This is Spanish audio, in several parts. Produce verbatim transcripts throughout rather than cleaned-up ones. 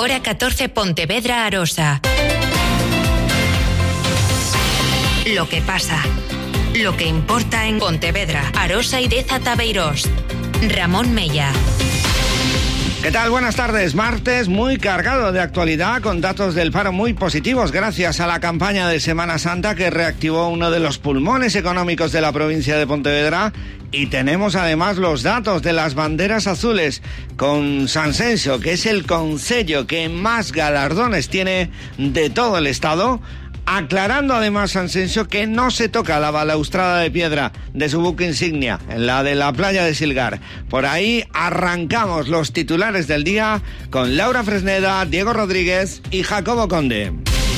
Hora catorce, Pontevedra, Arosa. Lo que pasa, lo que importa en Pontevedra, Arosa y Deza Tabeirós. Ramón Mella. ¿Qué tal? Buenas tardes. Martes muy cargado de actualidad, con datos del paro muy positivos gracias a la campaña de Semana Santa que reactivó uno de los pulmones económicos de la provincia de Pontevedra. Y tenemos además los datos de las banderas azules con Sanxenxo, que es el concello que más galardones tiene de todo el estado. Aclarando además Sanxenxo que no se toca la balaustrada de piedra de su buque insignia, en la de la playa de Silgar. Por ahí arrancamos los titulares del día con Laura Fresneda, Diego Rodríguez y Jacobo Conde.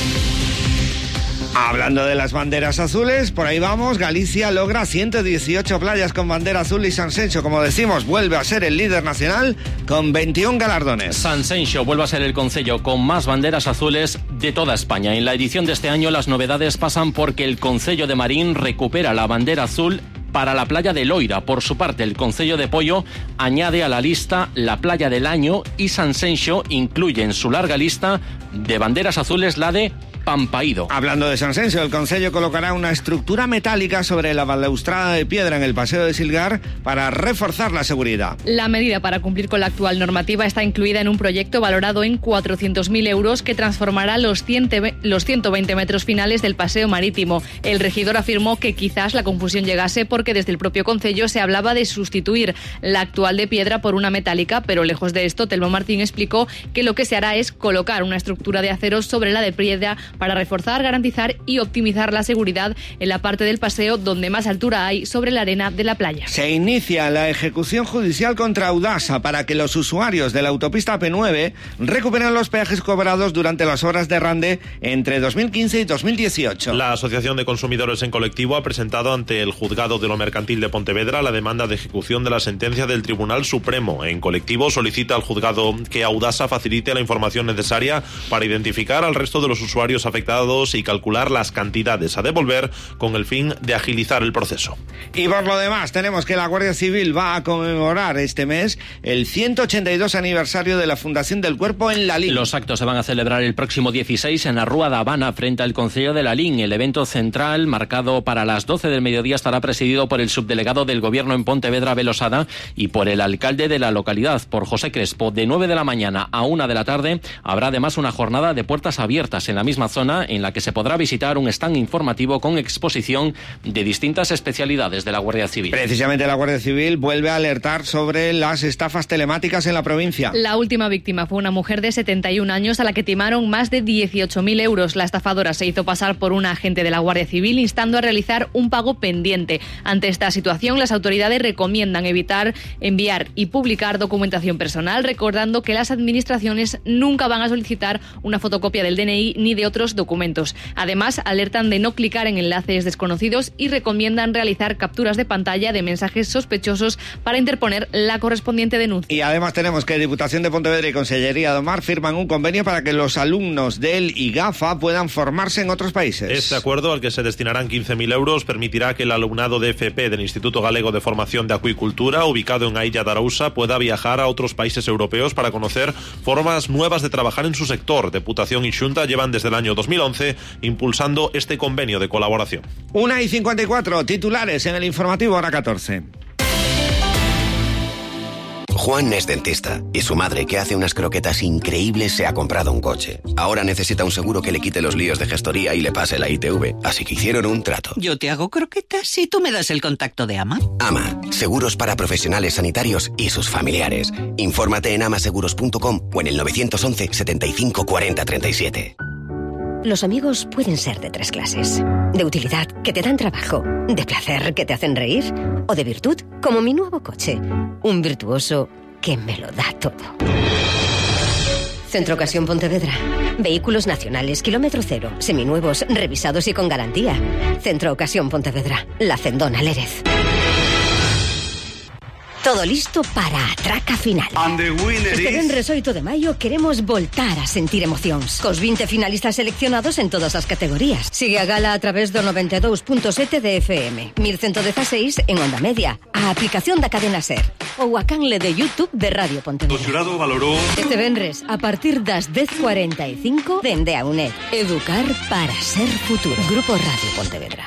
Hablando de las banderas azules, por ahí vamos. Galicia logra ciento dieciocho playas con bandera azul y Sanxenxo, como decimos, vuelve a ser el líder nacional con veintiún galardones. Sanxenxo vuelve a ser el concello con más banderas azules de toda España. En la edición de este año las novedades pasan porque el concello de Marín recupera la bandera azul para la playa de Loira. Por su parte, el concello de Pollo añade a la lista la playa del Año y Sanxenxo incluye en su larga lista de banderas azules la de Pampaído. Hablando de Sanxenxo, el concello colocará una estructura metálica sobre la balaustrada de piedra en el paseo de Silgar para reforzar la seguridad. La medida para cumplir con la actual normativa está incluida en un proyecto valorado en cuatrocientos mil euros que transformará los, los ciento veinte metros finales del paseo marítimo. El regidor afirmó que quizás la confusión llegase porque desde el propio concello se hablaba de sustituir la actual de piedra por una metálica, pero lejos de esto, Telmo Martín explicó que lo que se hará es colocar una estructura de acero sobre la de piedra para reforzar, garantizar y optimizar la seguridad en la parte del paseo donde más altura hay sobre la arena de la playa. Se inicia la ejecución judicial contra Audasa para que los usuarios de la autopista P nueve recuperen los peajes cobrados durante las horas de Rande entre dos mil quince y dos mil dieciocho. La Asociación de Consumidores en Colectivo ha presentado ante el Juzgado de lo Mercantil de Pontevedra la demanda de ejecución de la sentencia del Tribunal Supremo. En colectivo solicita al juzgado que Audasa facilite la información necesaria para identificar al resto de los usuarios afectados y calcular las cantidades a devolver con el fin de agilizar el proceso. Y por lo demás, tenemos que la Guardia Civil va a conmemorar este mes el ciento ochenta y dos aniversario de la fundación del Cuerpo en Lalín. Los actos se van a celebrar el próximo dieciséis en la Rúa da Habana, frente al concello de Lalín. El evento central, marcado para las doce del mediodía, estará presidido por el subdelegado del Gobierno en Pontevedra, Belosada, y por el alcalde de la localidad, por José Crespo. De nueve de la mañana a una de la tarde habrá además una jornada de puertas abiertas en la misma zona, en la que se podrá visitar un stand informativo con exposición de distintas especialidades de la Guardia Civil. Precisamente la Guardia Civil vuelve a alertar sobre las estafas telemáticas en la provincia. La última víctima fue una mujer de setenta y un años a la que timaron más de dieciocho mil euros. La estafadora se hizo pasar por un agente de la Guardia Civil instando a realizar un pago pendiente. Ante esta situación, las autoridades recomiendan evitar enviar y publicar documentación personal, recordando que las administraciones nunca van a solicitar una fotocopia del D N I ni de otros documentos. Además, alertan de no clicar en enlaces desconocidos y recomiendan realizar capturas de pantalla de mensajes sospechosos para interponer la correspondiente denuncia. Y además tenemos que Diputación de Pontevedra y Consellería de Mar firman un convenio para que los alumnos del IGAFA puedan formarse en otros países. Este acuerdo, al que se destinarán quince mil euros, permitirá que el alumnado de F P del Instituto Galego de Formación de Acuicultura, ubicado en Ailla de Arousa, pueda viajar a otros países europeos para conocer formas nuevas de trabajar en su sector. Deputación y Xunta llevan desde el año dos mil once impulsando este convenio de colaboración. una y cincuenta y cuatro, titulares en el informativo Hora catorce. Juan es dentista y su madre, que hace unas croquetas increíbles, se ha comprado un coche. Ahora necesita un seguro que le quite los líos de gestoría y le pase la I T V, así que hicieron un trato. Yo te hago croquetas y tú me das el contacto de Ama. Ama, seguros para profesionales sanitarios y sus familiares. Infórmate en amaseguros punto com o en el nueve once, setenta y cinco, cuarenta, treinta y siete. Los amigos pueden ser de tres clases. De utilidad, que te dan trabajo. De placer, que te hacen reír. O de virtud, como mi nuevo coche. Un virtuoso que me lo da todo. Centro Ocasión Pontevedra. Vehículos nacionales, kilómetro cero, seminuevos, revisados y con garantía. Centro Ocasión Pontevedra. La Cendona Lérez. Todo listo para a traca final. Este venres oito de maio queremos voltar a sentir emocións. Cos vinte finalistas seleccionados en todas as categorías. Sigue a gala a través do noventa e dous punto sete de F M, mil ciento dieciséis en onda media, a aplicación da cadena SER ou a canle de YouTube de Radio Pontevedra. O xurado valorou... Este venres, a partir das dez cuarenta e cinco, dende a UNED. Educar para ser futuro. Grupo Radio Pontevedra.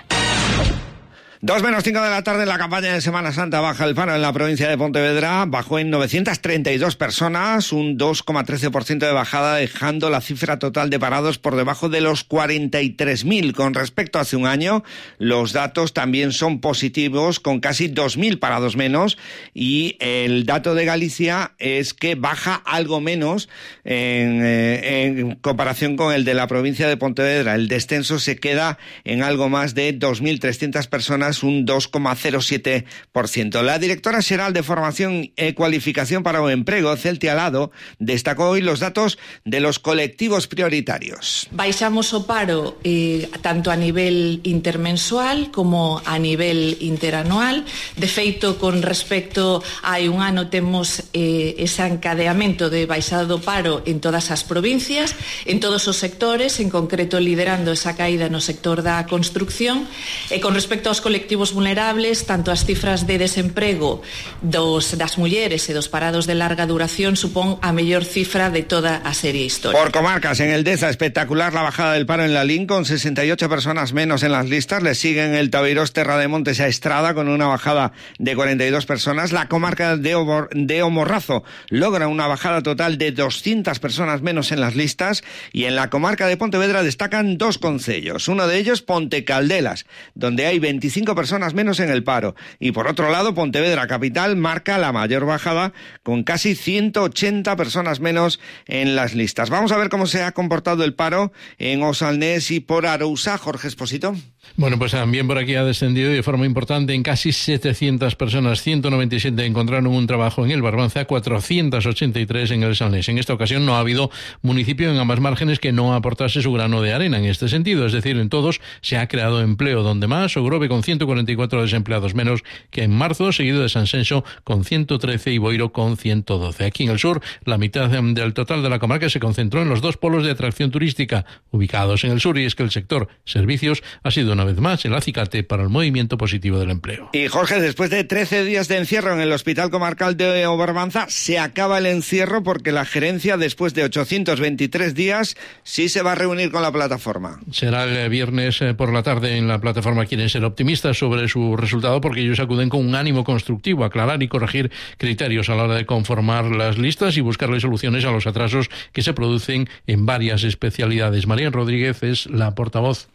Dos menos cinco de la tarde, en la campaña de Semana Santa baja el paro en la provincia de Pontevedra, bajó en novecientas treinta y dos personas, un dos coma trece por ciento de bajada, dejando la cifra total de parados por debajo de los cuarenta y tres mil. Con respecto a hace un año, los datos también son positivos, con casi dos mil parados menos, y el dato de Galicia es que baja algo menos en, eh, en comparación con el de la provincia de Pontevedra. El descenso se queda en algo más de dos mil trescientas personas, un dos coma cero siete por ciento. La directora xeral de Formación e Cualificación para o Emprego, Celtia Lado, destacó hoy los datos de los colectivos prioritarios. Baixamos o paro eh, tanto a nivel intermensual como a nivel interanual. De feito, con respecto a hai un ano temos eh, ese encadeamento de baixada do paro en todas as provincias, en todos os sectores, en concreto liderando esa caída no sector da construcción. E con respecto aos colectivos vulnerables, tanto as cifras de desemprego dos, das mulleres e dos parados de larga duración supón a mellor cifra de toda a serie histórica. Por comarcas, en el Deza, espectacular la bajada del paro en la Lalín, con sesenta y ocho personas menos en las listas. Le siguen el Tabeirós, Terra de Montes a Estrada, con una bajada de cuarenta y dos personas. La comarca de, Obor, de Omorrazo logra una bajada total de doscientas personas menos en las listas. Y en la comarca de Pontevedra destacan dos concellos. Uno de ellos, Ponte Caldelas, donde hay veinticinco personas menos en el paro. Y por otro lado, Pontevedra capital marca la mayor bajada, con casi ciento ochenta personas menos en las listas. Vamos a ver cómo se ha comportado el paro en Osalnés y por Arousa. Jorge Esposito. Bueno, pues también por aquí ha descendido de forma importante en casi setecientas personas. ciento noventa y siete encontraron un trabajo en el Barbanza, cuatrocientos ochenta y tres en el Salnés. En esta ocasión no ha habido municipio en ambas márgenes que no aportase su grano de arena en este sentido. Es decir, en todos se ha creado empleo. Donde más, Ogrove con ciento cuarenta y cuatro desempleados menos que en marzo, seguido de San Senso con ciento trece y Boiro con ciento doce. Aquí en el sur, la mitad del total de la comarca se concentró en los dos polos de atracción turística ubicados en el sur, y es que el sector servicios ha sido una vez más el acicate para el movimiento positivo del empleo. Y Jorge, después de trece días de encierro en el Hospital Comarcal de Oberbanza, se acaba el encierro porque la gerencia, después de ochocientos veintitrés días, sí se va a reunir con la plataforma. Será el viernes por la tarde en la plataforma. Quieren ser optimistas sobre su resultado porque ellos acuden con un ánimo constructivo, aclarar y corregir criterios a la hora de conformar las listas y buscarle soluciones a los atrasos que se producen en varias especialidades. María Rodríguez es la portavoz.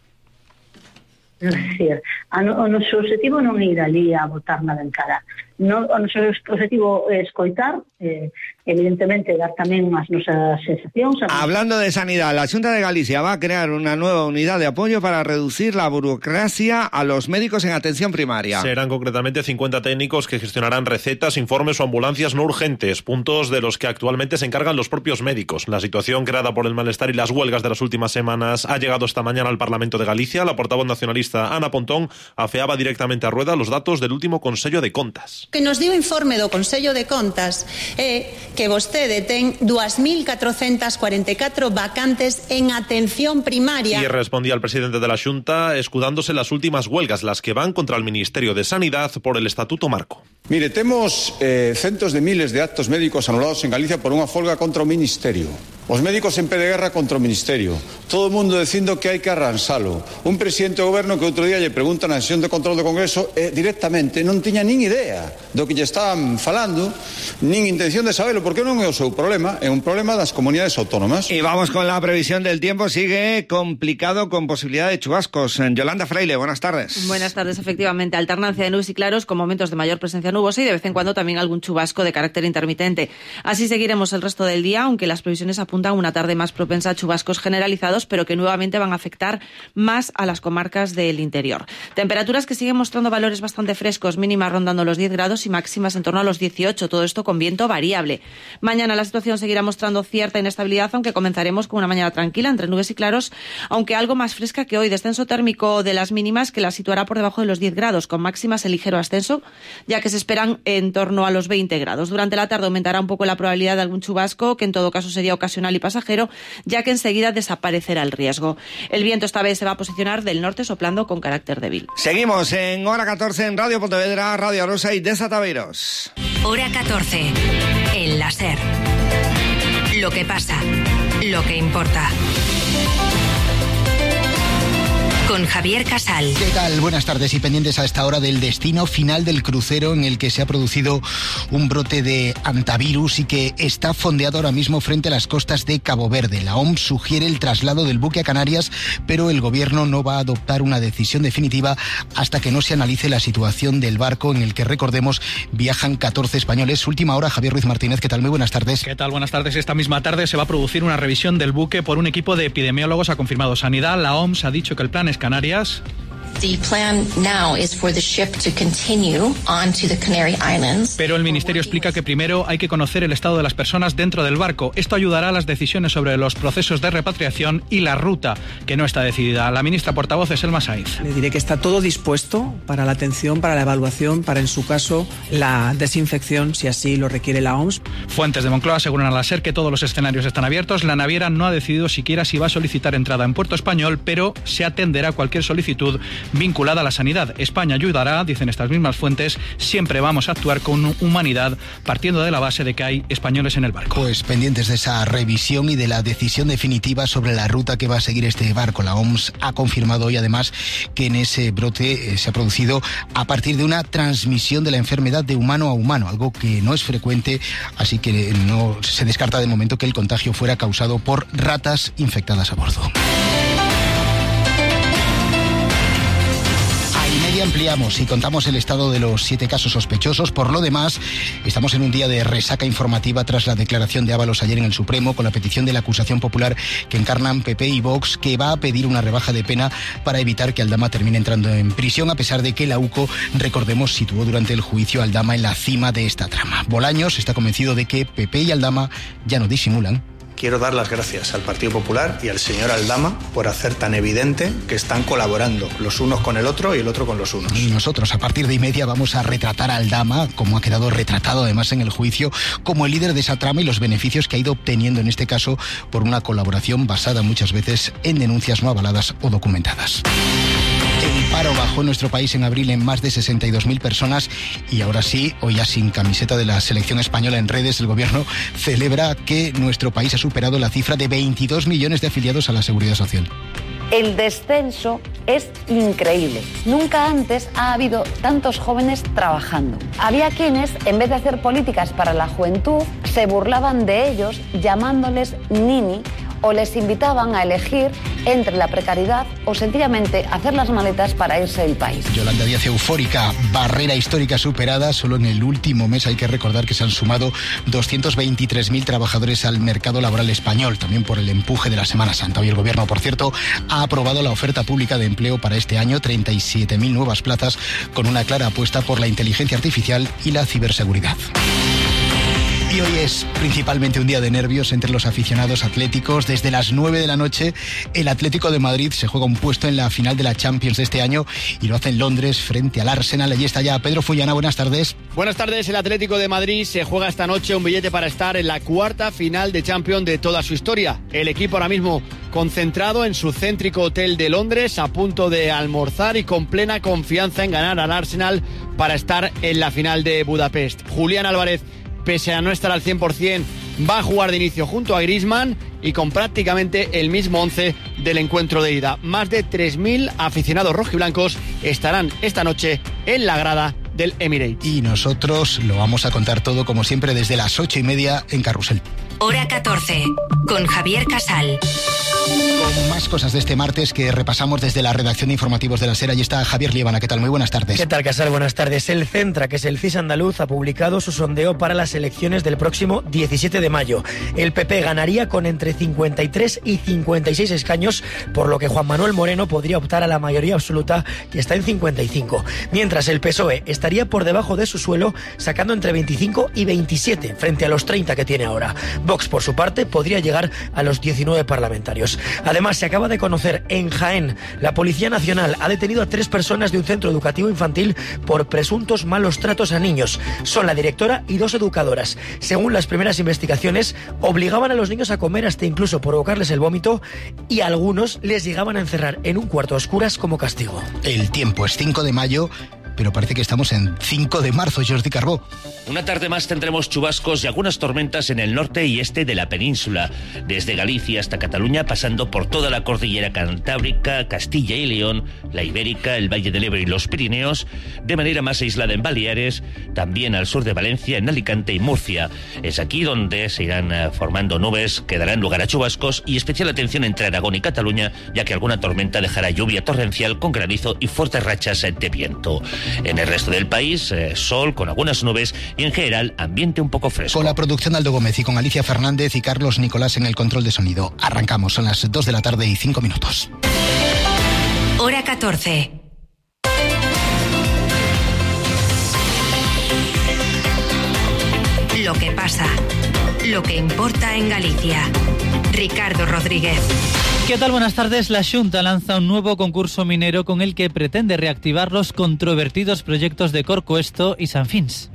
É dicir, o noso objetivo non é ir ali a botar nada en cara. No, o noso objetivo é escoitar, eh, evidentemente dar tamén as nosas sensacións. Hablando de sanidad, la Xunta de Galicia va a crear una nueva unidad de apoyo para reducir la burocracia a los médicos en atención primaria. Serán concretamente cincuenta técnicos que gestionarán recetas, informes o ambulancias no urgentes, puntos de los que actualmente se encargan los propios médicos. La situación creada por el malestar y las huelgas de las últimas semanas ha llegado esta mañana al Parlamento de Galicia. La portavoz nacionalista Ana Pontón afeaba directamente a rueda los datos del último Consello de Contas. Que nos dio o informe do Consello de Contas é que vostede ten dúas mil catrocentas cuarenta e catro vacantes en atención primaria. Y respondía el presidente de la Xunta escudándose las últimas huelgas, las que van contra el Ministerio de Sanidad por el Estatuto Marco. Mire, temos eh, centos de miles de actos médicos anulados en Galicia por unha folga contra o Ministerio. Os médicos en pé de guerra contra o Ministerio. Todo o mundo dicindo que hai que arransalo. Un presidente do goberno que outro día lle pregunta na sesión de control do Congreso e directamente non tiña nin idea do que lle estaban falando, nin intención de sabelo, porque non é o seu problema, é un problema das comunidades autónomas. Y vamos con la previsión del tiempo. Sigue complicado con posibilidad de chubascos. Yolanda Fraile, buenas tardes. Buenas tardes, efectivamente. Alternancia de nubes y claros con momentos de mayor presencia nubosa y de vez en cuando también algún chubasco de carácter intermitente. Así seguiremos el resto del día, aunque las previsiones apuntan apuntan una tarde más propensa a chubascos generalizados, pero que nuevamente van a afectar más a las comarcas del interior. Temperaturas que siguen mostrando valores bastante frescos, mínimas rondando los diez grados y máximas en torno a los dieciocho, todo esto con viento variable. Mañana la situación seguirá mostrando cierta inestabilidad, aunque comenzaremos con una mañana tranquila, entre nubes y claros, aunque algo más fresca que hoy. Descenso térmico de las mínimas que la situará por debajo de los diez grados, con máximas en ligero ascenso, ya que se esperan en torno a los veinte grados. Durante la tarde aumentará un poco la probabilidad de algún chubasco, que en todo caso sería ocasional y pasajero, ya que enseguida desaparecerá el riesgo. El viento esta vez se va a posicionar del norte soplando con carácter débil. Seguimos en Hora catorce en Radio Pontevedra, Radio Arosa y Deza Tabeiros. Hora catorce, el láser. Lo que pasa, lo que importa. Con Javier Casal. ¿Qué tal? Buenas tardes y pendientes a esta hora del destino final del crucero en el que se ha producido un brote de hantavirus y que está fondeado ahora mismo frente a las costas de Cabo Verde. La O M S sugiere el traslado del buque a Canarias, pero el gobierno no va a adoptar una decisión definitiva hasta que no se analice la situación del barco en el que, recordemos, viajan catorce españoles. Última hora, Javier Ruiz Martínez. ¿Qué tal? Muy buenas tardes. ¿Qué tal? Buenas tardes. Esta misma tarde se va a producir una revisión del buque por un equipo de epidemiólogos, ha confirmado Sanidad. La O M S ha dicho que el plan es Canarias. The plan now is for the ship to continue on to the Canary Islands. Pero el Ministerio explica que primero hay que conocer el estado de las personas dentro del barco. Esto ayudará a las decisiones sobre los procesos de repatriación y la ruta, que no está decidida. La ministra portavoz es Elma Saiz. Le diré que está todo dispuesto para la atención, para la evaluación, para, en su caso, la desinfección, si así lo requiere la O M S. Fuentes de Moncloa aseguran a la SER que todos los escenarios están abiertos. La naviera no ha decidido siquiera si va a solicitar entrada en Puerto Español, pero se atenderá a cualquier solicitud vinculada a la sanidad. España ayudará, dicen estas mismas fuentes. Siempre vamos a actuar con humanidad, partiendo de la base de que hay españoles en el barco. Pues pendientes de esa revisión y de la decisión definitiva sobre la ruta que va a seguir este barco. La O M S ha confirmado hoy además que en ese brote eh, se ha producido a partir de una transmisión de la enfermedad de humano a humano, algo que no es frecuente, así que no se descarta de momento que el contagio fuera causado por ratas infectadas a bordo. Ampliamos y contamos el estado de los siete casos sospechosos. Por lo demás, estamos en un día de resaca informativa tras la declaración de Ábalos ayer en el Supremo, con la petición de la acusación popular que encarnan P P y Vox, que va a pedir una rebaja de pena para evitar que Aldama termine entrando en prisión, a pesar de que la U C O, recordemos, situó durante el juicio a Aldama en la cima de esta trama. Bolaños está convencido de que P P y Aldama ya no disimulan. Quiero dar las gracias al Partido Popular y al señor Aldama por hacer tan evidente que están colaborando los unos con el otro y el otro con los unos. Y nosotros a partir de y media vamos a retratar a Aldama, como ha quedado retratado además en el juicio, como el líder de esa trama y los beneficios que ha ido obteniendo en este caso por una colaboración basada muchas veces en denuncias no avaladas o documentadas. El paro bajó en nuestro país en abril en más de sesenta y dos mil personas y ahora sí, hoy ya sin camiseta de la selección española en redes, el gobierno celebra que nuestro país ha superado la cifra de veintidós millones de afiliados a la Seguridad Social. El descenso es increíble. Nunca antes ha habido tantos jóvenes trabajando. Había quienes, en vez de hacer políticas para la juventud, se burlaban de ellos llamándoles nini o les invitaban a elegir entre la precariedad o sencillamente hacer las maletas para irse del país. Yolanda Díaz eufórica, barrera histórica superada. Solo en el último mes hay que recordar que se han sumado doscientos veintitrés mil trabajadores al mercado laboral español, también por el empuje de la Semana Santa. Hoy el gobierno, por cierto, ha aprobado la oferta pública de empleo para este año, treinta y siete mil nuevas plazas, con una clara apuesta por la inteligencia artificial y la ciberseguridad. Y hoy es principalmente un día de nervios entre los aficionados atléticos. Desde las nueve de la noche, el Atlético de Madrid se juega un puesto en la final de la Champions de este año y lo hace en Londres frente al Arsenal. Allí está ya Pedro Fullana. Buenas tardes. Buenas tardes. El Atlético de Madrid se juega esta noche un billete para estar en la cuarta final de Champions de toda su historia. El equipo ahora mismo concentrado en su céntrico hotel de Londres, a punto de almorzar y con plena confianza en ganar al Arsenal para estar en la final de Budapest. Julián Álvarez, pese a no estar al cien por ciento, va a jugar de inicio junto a Griezmann y con prácticamente el mismo once del encuentro de ida. Más de tres mil aficionados rojiblancos estarán esta noche en la grada del Emirates. Y nosotros lo vamos a contar todo, como siempre, desde las ocho y media en Carrusel. Hora catorce, con Javier Casal. Con más cosas de este martes que repasamos desde la redacción de informativos de la SER. Allí está Javier Liébana. ¿Qué tal? Muy buenas tardes. ¿Qué tal, Casal? Buenas tardes. El Centra, que es el C I S andaluz, ha publicado su sondeo para las elecciones del próximo diecisiete de mayo. El P P ganaría con entre cincuenta y tres y cincuenta y seis escaños, por lo que Juan Manuel Moreno podría optar a la mayoría absoluta, que está en cincuenta y cinco. Mientras el P S O E estaría por debajo de su suelo, sacando entre veinticinco y veintisiete, frente a los treinta que tiene ahora. Vox, por su parte, podría llegar a los diecinueve parlamentarios. Además, se acaba de conocer en Jaén, la Policía Nacional ha detenido a tres personas de un centro educativo infantil por presuntos malos tratos a niños. Son la directora y dos educadoras. Según las primeras investigaciones, obligaban a los niños a comer hasta incluso provocarles el vómito, y a algunos les llegaban a encerrar en un cuarto a oscuras como castigo. El tiempo es cinco de mayo, pero parece que estamos en cinco de marzo, Jordi Carbó. Una tarde más tendremos chubascos y algunas tormentas en el norte y este de la península, desde Galicia hasta Cataluña, pasando por toda la cordillera cantábrica, Castilla y León, la Ibérica, el Valle del Ebro y los Pirineos, de manera más aislada en Baleares, también al sur de Valencia, en Alicante y Murcia. Es aquí donde se irán formando nubes que darán lugar a chubascos, y especial atención entre Aragón y Cataluña, ya que alguna tormenta dejará lluvia torrencial con granizo y fuertes rachas de viento. En el resto del país, eh, sol con algunas nubes y en general ambiente un poco fresco. Con la producción de Aldo Gómez y con Alicia Fernández y Carlos Nicolás en el control de sonido. Arrancamos, son las dos de la tarde y cinco minutos. Hora catorce. Lo que pasa, lo que importa en Galicia. Ricardo Rodríguez. ¿Qué tal? Buenas tardes. La Xunta lanza un nuevo concurso minero con el que pretende reactivar los controvertidos proyectos de Corcoesto y Sanfins.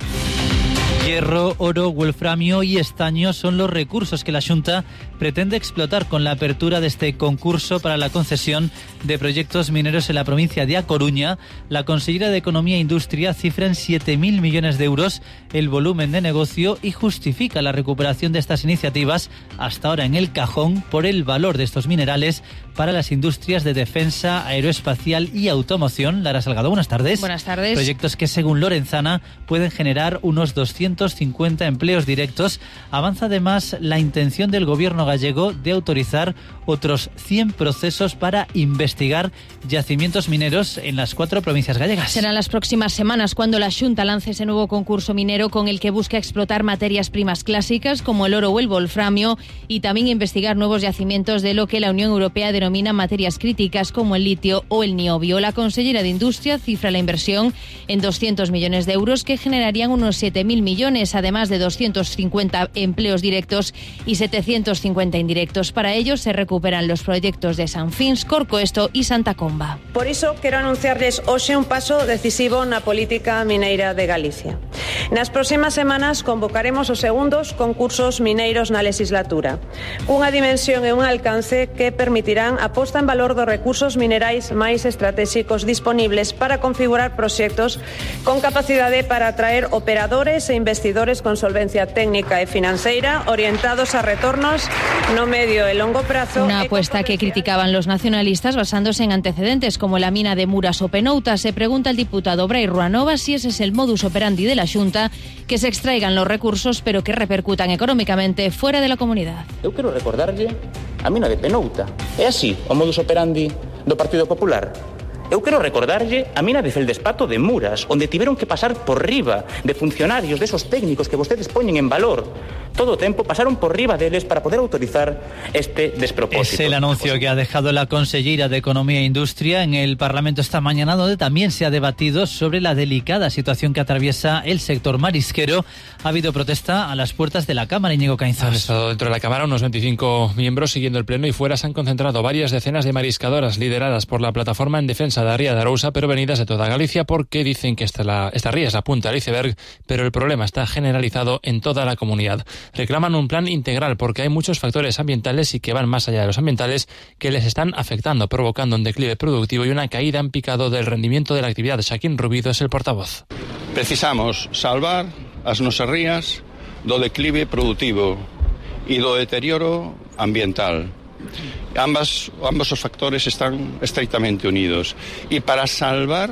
Hierro, oro, wolframio y estaño son los recursos que la Xunta pretende explotar con la apertura de este concurso para la concesión de proyectos mineros en la provincia de A Coruña. La consellera de Economía e Industria cifra en siete mil millones de euros el volumen de negocio y justifica la recuperación de estas iniciativas, hasta ahora en el cajón, por el valor de estos minerales para las industrias de defensa, aeroespacial y automoción. Lara Salgado, buenas tardes. Buenas tardes. Proyectos que, según Lorenzana, pueden generar unos doscientos cincuenta empleos directos. Avanza además la intención del gobierno gallego de autorizar otros cien procesos para investigar yacimientos mineros en las cuatro provincias gallegas. Serán las próximas semanas cuando la Xunta lance ese nuevo concurso minero con el que busca explotar materias primas clásicas como el oro o el wolframio, y también investigar nuevos yacimientos de lo que la Unión Europea denomina materias críticas como el litio o el niobio. La consellera de Industria cifra la inversión en doscientos millones de euros, que generarían unos siete mil millones, además de doscientos cincuenta empleos directos y setecientos cincuenta indirectos. Para ello se recuperan los proyectos de Sanfins, Corcoesto y Santa Comba. Por iso quero anunciarles hoxe un paso decisivo na política mineira de Galicia. Nas próximas semanas convocaremos os segundos concursos mineiros na legislatura, cunha dimensión e un alcance que permitirán a posta en valor dos recursos minerais máis estratégicos disponibles para configurar proxectos con capacidade para atraer operadores e investidores con solvencia técnica e financeira orientados a retornos no medio e longo prazo. Una apuesta que criticaban los nacionalistas basándose en antecedentes como la mina de Muras o Penouta. Se pregunta el diputado Brai Ruanova si ese es el modus operandi de la Xunta, que se extraigan los recursos pero que repercutan económicamente fuera de la comunidad. Eu quero recordarlle a mina de Penouta. É así o modus operandi do Partido Popular. Eu quero recordarlle a mina de Feldespato de Muras, onde tiveron que pasar por riba de funcionarios, de esos técnicos que vostedes poñen en valor. Todo o tempo pasaron por riba deles para poder autorizar este despropósito. Es el anuncio que ha dejado la consellera de Economía e Industria en el Parlamento esta mañana, donde también se ha debatido sobre la delicada situación que atraviesa el sector marisquero. Ha habido protesta a las puertas de la Cámara, Íñigo Caínzos. Han estado dentro de la Cámara unos veinticinco miembros siguiendo el pleno, y fuera se han concentrado varias decenas de mariscadoras lideradas por la Plataforma en Defensa de Ría de Arousa, pero venidas de toda Galicia, porque dicen que esta, la, esta ría es la punta del iceberg, pero el problema está generalizado en toda la comunidad. Reclaman un plan integral porque hay muchos factores ambientales y que van más allá de los ambientales que les están afectando, provocando un declive productivo y una caída en picado del rendimiento de la actividad. Xaquín Rubido es el portavoz. Precisamos salvar as nosas rías do declive productivo e do deterioro ambiental. Ambas, ambos os factores están estreitamente unidos, e para salvar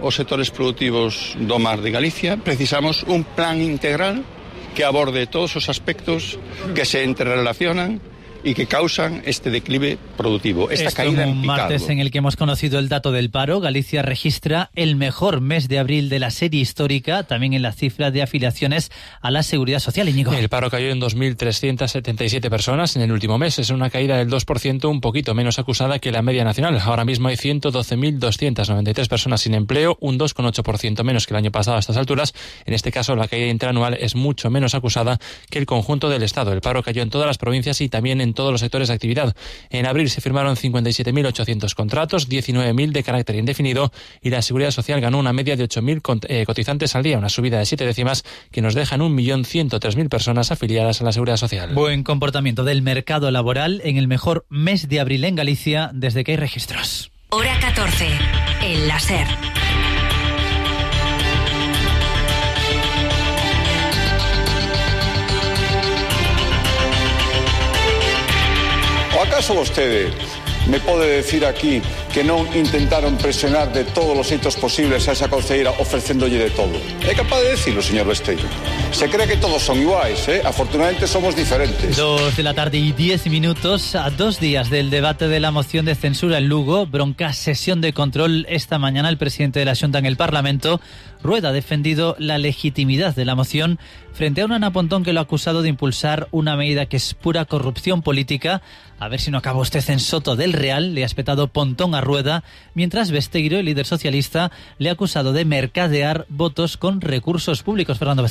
os sectores produtivos do mar de Galicia, precisamos un plan integral que aborde todos os aspectos que se entrerelacionan y que causan este declive productivo, esta Esto caída en en un picado. martes en el que hemos conocido el dato del paro. Galicia registra el mejor mes de abril de la serie histórica, también en la cifra de afiliaciones a la Seguridad Social. Íñigo. El paro cayó en dos mil trescientas setenta y siete personas en el último mes. Es una caída del dos por ciento, un poquito menos acusada que la media nacional. Ahora mismo hay ciento doce mil doscientas noventa y tres personas sin empleo, un dos coma ocho por ciento menos que el año pasado a estas alturas. En este caso, la caída interanual es mucho menos acusada que el conjunto del Estado. El paro cayó en todas las provincias y también en todos los sectores de actividad. En abril se firmaron cincuenta y siete mil ochocientos contratos, diecinueve mil de carácter indefinido, y la Seguridad Social ganó una media de ocho mil cotizantes al día, una subida de siete décimas que nos deja en un millón ciento tres mil personas afiliadas a la Seguridad Social. Buen comportamiento del mercado laboral en el mejor mes de abril en Galicia desde que hay registros. Hora catorce, el láser. O acaso vostede me pode decir aquí que non intentaron presionar de todos os xeitos posibles a esa concelleira ofrecéndolle de todo? É capaz de decirlo, señor Besteiro? Se cree que todos son iguais, ¿eh? Afortunadamente somos diferentes. Dos de la tarde y diez minutos, a dos días del debate de la moción de censura en Lugo, bronca sesión de control esta mañana. El presidente de la Xunta en el Parlamento, Rueda, ha defendido la legitimidad de la moción frente a un Ana Pontón que lo ha acusado de impulsar una medida que es pura corrupción política. A ver si no acaba usted en Soto del Real, le ha espetado Pontón a Rueda, mientras Besteiro, el líder socialista, le ha acusado de mercadear votos con recursos públicos. Fernando Besteiro.